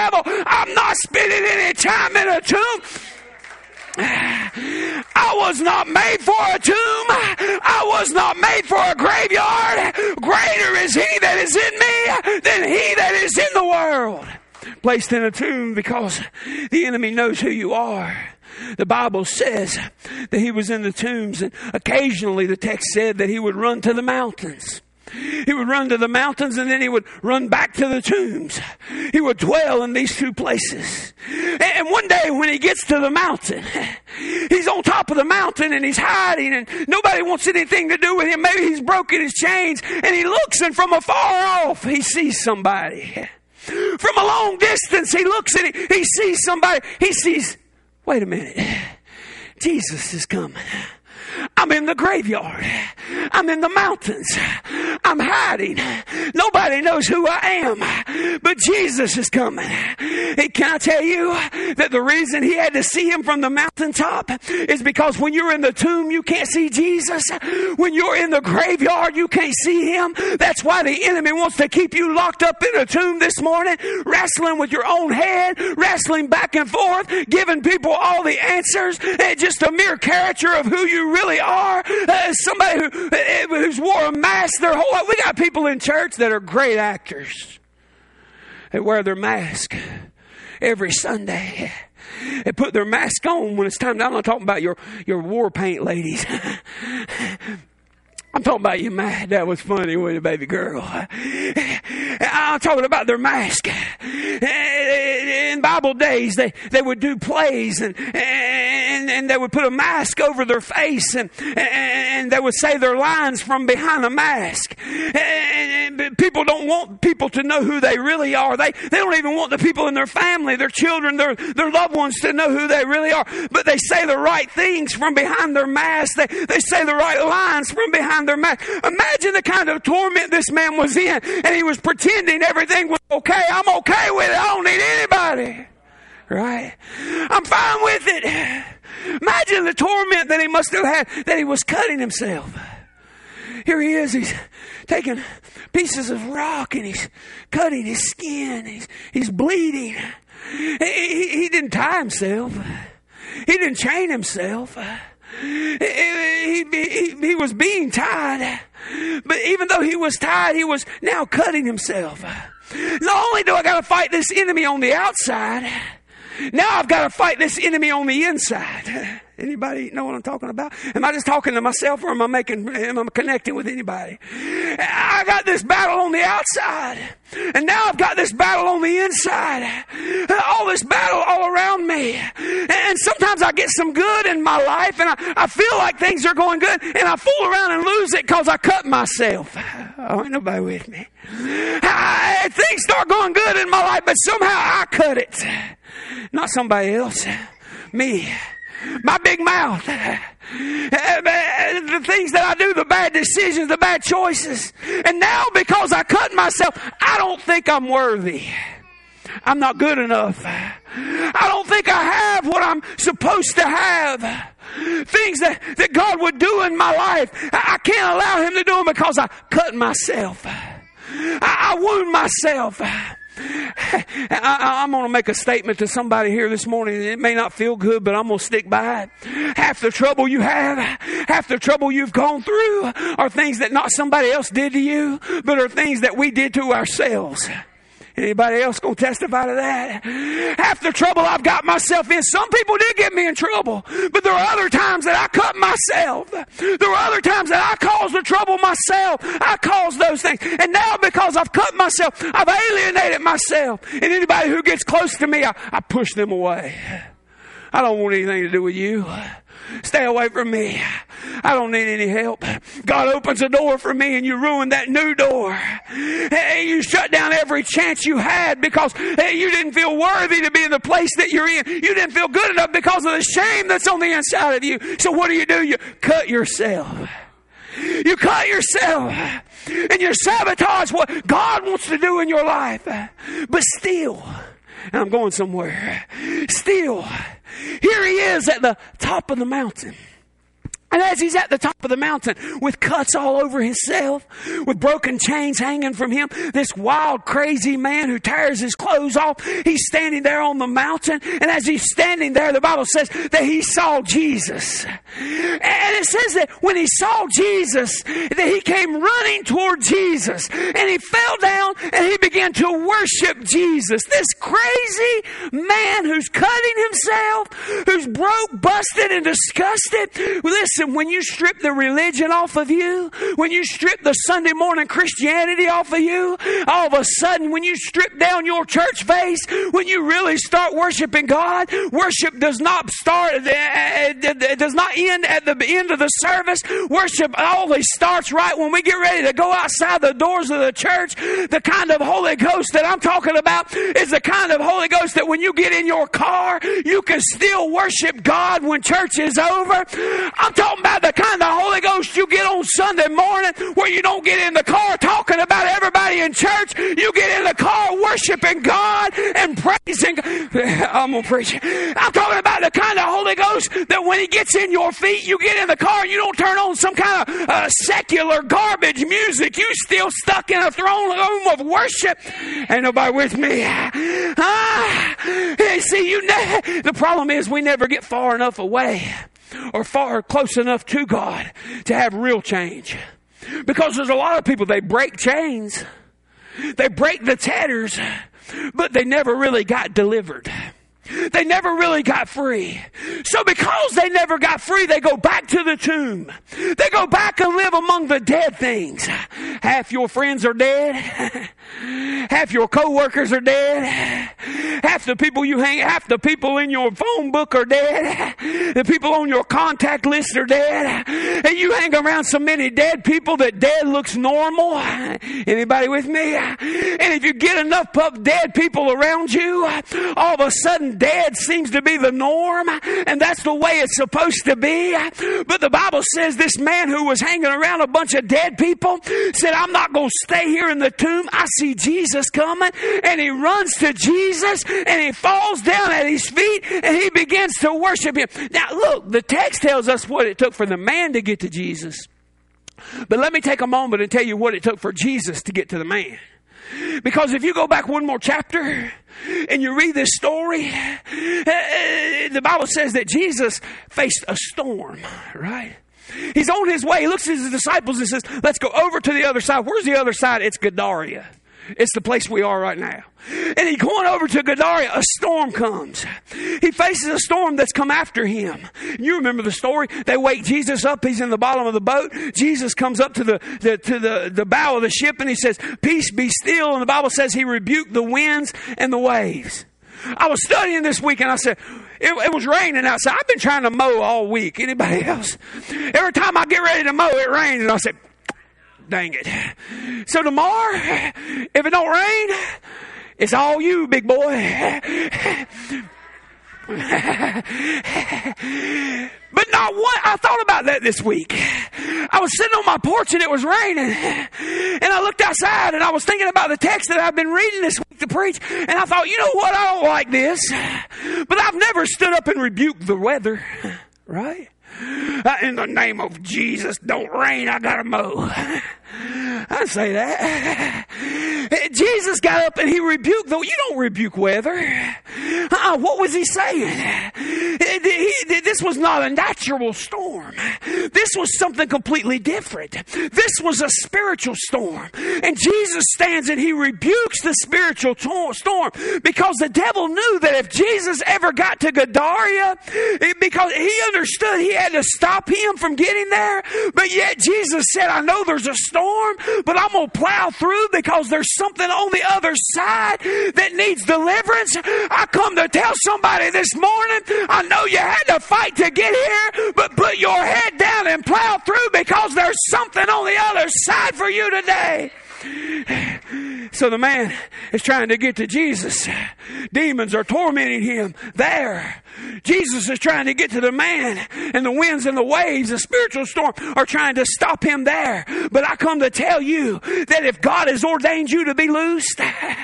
devil, I'm not spending any time in a tomb. I was not made for a tomb. I was not made for a graveyard. Greater is he that is in me than he that is in the world. Placed in a tomb because the enemy knows who you are. The Bible says that he was in the tombs, and occasionally the text said that he would run to the mountains. He would run to the mountains and then he would run back to the tombs. He would dwell in these two places. And one day when he gets to the mountain, he's on top of the mountain and he's hiding and nobody wants anything to do with him. Maybe he's broken his chains, and he looks, and from afar off he sees somebody. From a long distance he looks and he sees somebody. He sees, wait a minute, Jesus is coming. I'm in the graveyard. I'm in the mountains. I'm hiding. Nobody knows who I am, but Jesus is coming. Hey, can I tell you that the reason he had to see him from the mountaintop is because when you're in the tomb, you can't see Jesus. When you're in the graveyard, you can't see him. That's why the enemy wants to keep you locked up in a tomb this morning, wrestling with your own head, wrestling back and forth, giving people all the answers, and just a mere caricature of who you really are. Somebody who's wore a mask their whole life. We got people in church that are great actors. They wear their mask every Sunday. They put their mask on when it's time. I'm not talking about your war paint ladies. I'm talking about you, man. That was funny with a baby girl. I'm talking about their mask. In Bible days, they would do plays and they would put a mask over their face and they would say their lines from behind the mask. And people don't want people to know who they really are. They don't even want the people in their family, their children, their loved ones to know who they really are. But they say the right things from behind their mask. They say the right lines from behind their mask. Imagine the kind of torment this man was in, and he was pretending everything was okay. I'm okay with it. I don't need anybody. Right? I'm fine with it. Imagine the torment that he must have had, that he was cutting himself. Here he is. He's taking pieces of rock and he's cutting his skin. He's bleeding. He didn't tie himself. He didn't chain himself. He was being tied. But even though he was tied, he was now cutting himself. Not only do I got to fight this enemy on the outside, now I've got to fight this enemy on the inside. Anybody know what I'm talking about? Am I just talking to myself, or am I connecting with anybody? I got this battle on the outside, and now I've got this battle on the inside. All this battle all around me. And sometimes I get some good in my life, and I feel like things are going good, and I fool around and lose it because I cut myself. Oh, ain't nobody with me. Things start going good in my life, but somehow I cut it. Not somebody else. Me. My big mouth. The things that I do, the bad decisions, the bad choices. And now because I cut myself, I don't think I'm worthy. I'm not good enough. I don't think I have what I'm supposed to have. Things that God would do in my life, I can't allow him to do them because I cut myself. I wound myself. I'm going to make a statement to somebody here this morning. It may not feel good, but I'm going to stick by it. Half the trouble you have, half the trouble you've gone through are things that not somebody else did to you, but are things that we did to ourselves. Anybody else going to testify to that? Half the trouble I've got myself in, some people did get me in trouble, but there are other times that I cut myself. There are other times that I caused the trouble myself. I caused those things. And now because I've cut myself, I've alienated myself. And anybody who gets close to me, I push them away. I don't want anything to do with you. Stay away from me. I don't need any help. God opens a door for me and you ruin that new door. Hey, you shut down every chance you had because you didn't feel worthy to be in the place that you're in. You didn't feel good enough because of the shame that's on the inside of you. So what do? You cut yourself. You cut yourself and you sabotage what God wants to do in your life. But still, and I'm going somewhere. Still, here he is at the top of the mountain. And as he's at the top of the mountain with cuts all over himself, with broken chains hanging from him, this wild, crazy man who tears his clothes off, he's standing there on the mountain. And as he's standing there, the Bible says that he saw Jesus. And it says that when he saw Jesus, that he came running toward Jesus. And he fell down and he began to worship Jesus. This crazy man who's cutting himself, who's broke, busted, and disgusted. Listen, when you strip the religion off of you, when you strip the Sunday morning Christianity off of you, all of a sudden when you strip down your church face, when you really start worshiping God, worship does not it does not end at the end of the service. Worship always starts right when we get ready to go outside the doors of the church. The kind of Holy Ghost that I'm talking about is the kind of Holy Ghost that when you get in your car, you can still worship God when church is over. I'm talking about the kind of Holy Ghost you get on Sunday morning where you don't get in the car talking about everybody in church. You get in the car worshiping God and praising. I'm going to preach. I'm talking about the kind of Holy Ghost that when he gets in your feet, you get in the car and you don't turn on some kind of secular garbage music. You still stuck in a throne room of worship. Ain't nobody with me. See, the problem is we never get far enough away or far close enough to God to have real change. Because there's a lot of people, they break chains. They break the tatters, but they never really got delivered. They never really got free. So because they never got free, they go back to the tomb. They go back and live among the dead things. Half your friends are dead. Half your co-workers are dead. Half the people in your phone book are dead. The people on your contact list are dead. And you hang around so many dead people that dead looks normal. Anybody with me? And if you get enough dead people around you, all of a sudden dead seems to be the norm, and that's the way it's supposed to be. But the Bible says this man who was hanging around a bunch of dead people said, I'm not going to stay here in the tomb. I see Jesus coming, and he runs to Jesus, and he falls down at his feet, and he begins to worship him. Now look, the text tells us what it took for the man to get to Jesus. But let me take a moment and tell you what it took for Jesus to get to the man. Because if you go back one more chapter and you read this story, the Bible says that Jesus faced a storm, right? He's on his way. He looks at his disciples and says, let's go over to the other side. Where's the other side? It's Gadara. It's the place we are right now. And he's going over to Gadara. A storm comes. He faces a storm that's come after him. You remember the story. They wake Jesus up. He's in the bottom of the boat. Jesus comes up to the bow of the ship and he says, peace be still. And the Bible says he rebuked the winds and the waves. I was studying this week and I said, it was raining outside. I've been trying to mow all week. Anybody else? Every time I get ready to mow, it rains. And I said, dang it. So tomorrow, if it don't rain, it's all you, big boy. But not one. I thought about that this week. I was sitting on my porch and it was raining. And I looked outside and I was thinking about the text that I've been reading this week to preach. And I thought, you know what? I don't like this. But I've never stood up and rebuked the weather. Right? In the name of Jesus, don't rain, I gotta mow. I say that. Jesus got up and he rebuked, though you don't rebuke weather. What was he saying? This was not a natural storm. This was something completely different. This was a spiritual storm. And Jesus stands and he rebukes the spiritual storm because the devil knew that if Jesus ever got to Gadara, because he understood he had to stop him from getting there, but yet Jesus said, I know there's a storm, but I'm going to plow through because there's something on the other side that needs deliverance. I come to tell somebody this morning, I know you had to fight to get here, but put your head down and plow through because there's something on the other side for you today. So the man is trying to get to Jesus. Demons are tormenting him there. Jesus is trying to get to the man, and the winds and the waves, the spiritual storm, are trying to stop him there. But I come to tell you that if God has ordained you to be loosed,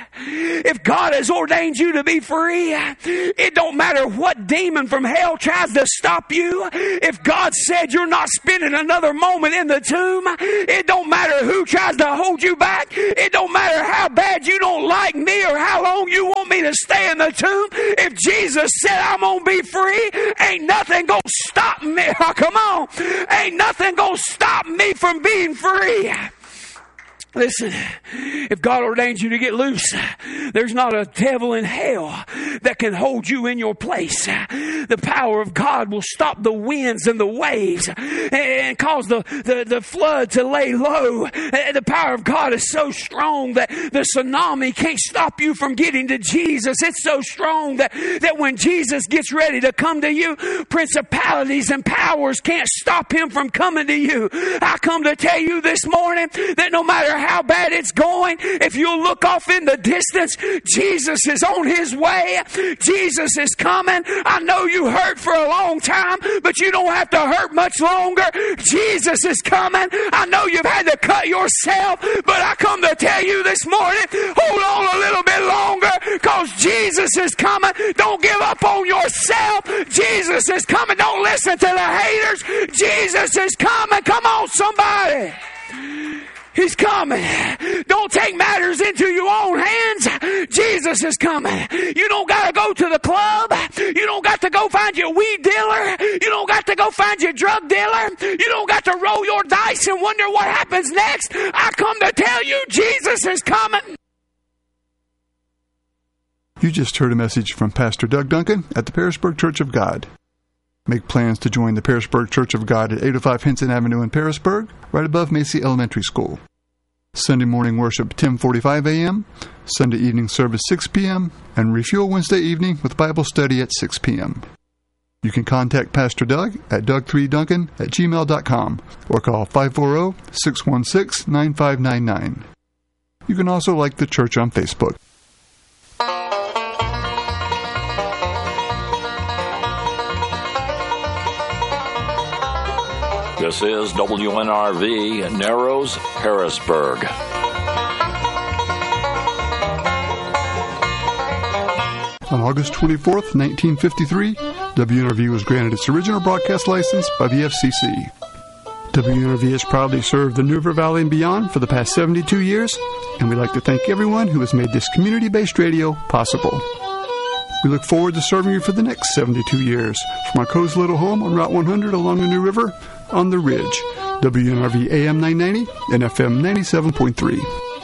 if God has ordained you to be free, it don't matter what demon from hell tries to stop you. If God said you're not spending another moment in the tomb, it don't matter who tries to hold you back. It don't matter how bad you don't like me or how long you want me to stay in the tomb. If Jesus said I'm going to be free, ain't nothing going to stop me. Oh, come on. Ain't nothing going to stop me from being free. Listen, if God ordains you to get loose, there's not a devil in hell that can hold you in your place. The power of God will stop the winds and the waves and cause the flood to lay low. The power of God is so strong that the tsunami can't stop you from getting to Jesus. It's so strong that when Jesus gets ready to come to you, principalities and powers can't stop him from coming to you. I come to tell you this morning that no matter how bad it's going, if you'll look off in the distance, Jesus is on his way. Jesus is coming. I know you hurt for a long time, but you don't have to hurt much longer. Jesus is coming. I know you've had to cut yourself, but I come to tell you this morning, hold on a little bit longer, because Jesus is coming. Don't give up on yourself. Jesus is coming. Don't listen to the haters. Jesus is coming. Come on, somebody. He's coming. Don't take matters into your own hands. Jesus is coming. You don't got to go to the club. You don't got to go find your weed dealer. You don't got to go find your drug dealer. You don't got to roll your dice and wonder what happens next. I come to tell you, Jesus is coming. You just heard a message from Pastor Doug Duncan at the Pearisburg Church of God. Make plans to join the Pearisburg Church of God at 805 Henson Avenue in Pearisburg, right above Macy Elementary School. Sunday morning worship 10:45 a.m., Sunday evening service 6 p.m., and refuel Wednesday evening with Bible study at 6 p.m. You can contact Pastor Doug at doug3duncan@gmail.com or call 540-616-9599. You can also like the church on Facebook. This is WNRV Narrows, Harrisburg. On August 24th, 1953, WNRV was granted its original broadcast license by the FCC. WNRV has proudly served the New River Valley and beyond for the past 72 years, and we'd like to thank everyone who has made this community-based radio possible. We look forward to serving you for the next 72 years from our cozy little home on Route 100 along the New River on the Ridge. WNRV AM 990 and FM 97.3.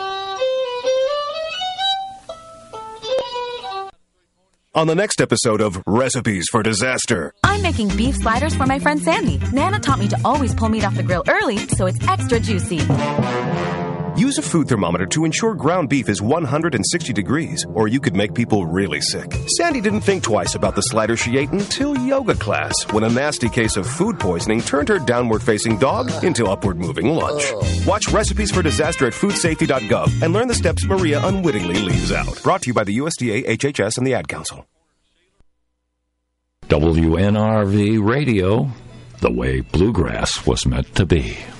On the next episode of Recipes for Disaster. I'm making beef sliders for my friend Sandy. Nana taught me to always pull meat off the grill early so it's extra juicy. Use a food thermometer to ensure ground beef is 160 degrees, or you could make people really sick. Sandy didn't think twice about the slider she ate until yoga class, when a nasty case of food poisoning turned her downward-facing dog into upward-moving lunch. Watch Recipes for Disaster at foodsafety.gov and learn the steps Maria unwittingly leaves out. Brought to you by the USDA, HHS, and the Ad Council. WNRV Radio, the way bluegrass was meant to be.